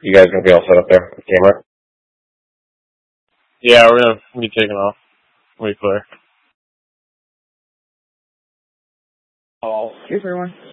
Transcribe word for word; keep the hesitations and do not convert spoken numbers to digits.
You guys gonna be all set up there with the camera? Yeah, we're gonna be taking off. Wait, clear. Oh, here's everyone.